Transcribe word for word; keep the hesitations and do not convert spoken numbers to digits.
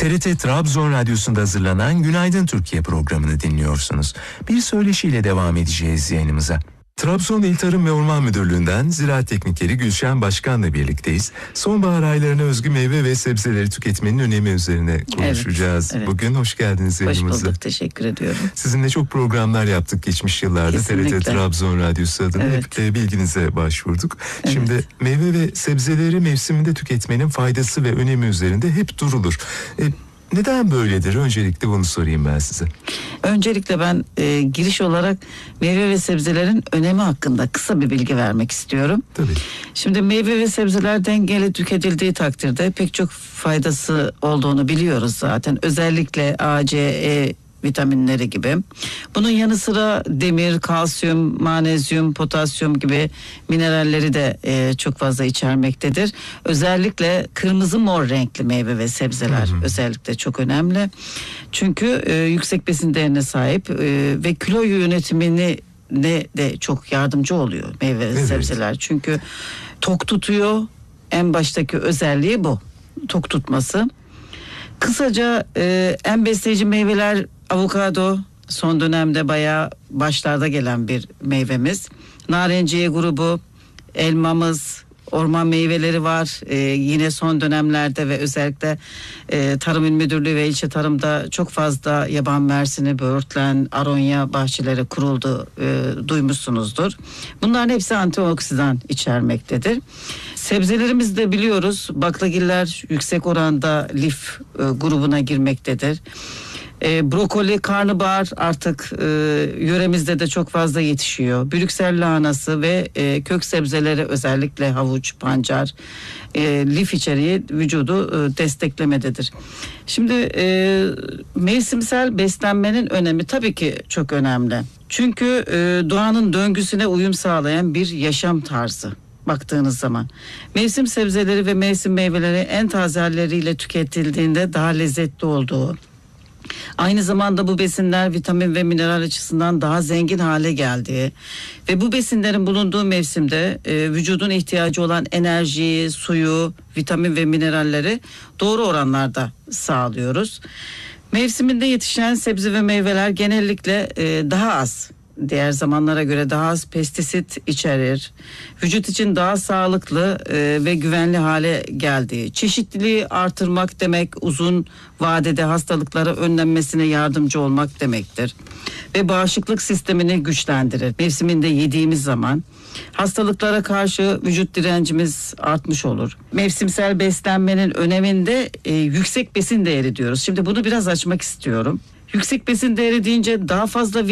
T R T Trabzon Radyosu'nda hazırlanan Günaydın Türkiye programını dinliyorsunuz. Bir söyleşiyle devam edeceğiz yayınımıza. Trabzon İl Tarım ve Orman Müdürlüğü'nden Ziraat Teknikeri Gülşen Başkan'la birlikteyiz. Sonbahar aylarına özgü meyve ve sebzeleri tüketmenin önemi üzerine konuşacağız. Evet, evet. Bugün hoş geldiniz yayınımıza. Hoş bulduk, teşekkür ediyorum. Sizinle çok programlar yaptık geçmiş yıllarda. Kesinlikle. T R T Trabzon Radyosu adına Evet. hep e, bilginize başvurduk. Evet. Şimdi meyve ve sebzeleri mevsiminde tüketmenin faydası ve önemi üzerinde hep durulur. E, Neden böyledir? Öncelikle bunu sorayım ben size. Öncelikle ben e, giriş olarak meyve ve sebzelerin önemi hakkında kısa bir bilgi vermek istiyorum. Tabii. Şimdi meyve ve sebzeler dengeli tüketildiği takdirde pek çok faydası olduğunu biliyoruz zaten. Özellikle A, C, E vitaminleri gibi. Bunun yanı sıra demir, kalsiyum, manezyum, potasyum gibi mineralleri de e, çok fazla içermektedir. Özellikle kırmızı mor renkli meyve ve sebzeler hı hı. özellikle çok önemli. Çünkü e, yüksek besin değerine sahip e, ve kilo yönetimini ne de çok yardımcı oluyor meyve ve evet. sebzeler. Çünkü tok tutuyor. En baştaki özelliği bu. Tok tutması. Kısaca e, en besleyici meyveler avokado, son dönemde bayağı başlarda gelen bir meyvemiz. Narenciye grubu, elmamız, orman meyveleri var. Ee, yine son dönemlerde ve özellikle e, Tarım İl Müdürlüğü ve ilçe tarımda çok fazla yaban mersini, böğürtlen, aronya bahçeleri kuruldu, e, duymuşsunuzdur. Bunların hepsi antioksidan içermektedir. Sebzelerimiz de biliyoruz, baklagiller yüksek oranda lif e, grubuna girmektedir. E, brokoli, karnabahar artık e, yöremizde de çok fazla yetişiyor. Brüksel lahanası ve e, kök sebzeleri özellikle havuç, pancar, e, lif içeriği vücudu e, desteklemededir. Şimdi e, mevsimsel beslenmenin önemi tabii ki çok önemli. Çünkü e, doğanın döngüsüne uyum sağlayan bir yaşam tarzı. Baktığınız zaman mevsim sebzeleri ve mevsim meyveleri en taze halleriyle tüketildiğinde daha lezzetli olduğu, aynı zamanda bu besinler vitamin ve mineral açısından daha zengin hale geldiği ve bu besinlerin bulunduğu mevsimde e, vücudun ihtiyacı olan enerjiyi, suyu, vitamin ve mineralleri doğru oranlarda sağlıyoruz. Mevsiminde yetişen sebze ve meyveler genellikle e, daha az, diğer zamanlara göre daha az pestisit içerir. Vücut için daha sağlıklı e, ve güvenli hale geldiği. Çeşitliliği artırmak demek uzun vadede hastalıklara önlenmesine yardımcı olmak demektir. Ve bağışıklık sistemini güçlendirir. Mevsiminde yediğimiz zaman hastalıklara karşı vücut direncimiz artmış olur. Mevsimsel beslenmenin öneminde e, yüksek besin değeri diyoruz. Şimdi bunu biraz açmak istiyorum. Yüksek besin değeri deyince daha fazla